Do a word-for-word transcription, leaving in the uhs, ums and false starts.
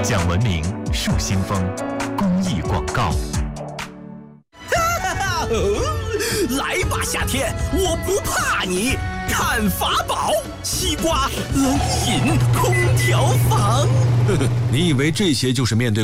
讲文明树新风公益广告。 来吧，夏天，我不怕你！看法宝，西瓜冷饮空调房。 你以为这些就是面对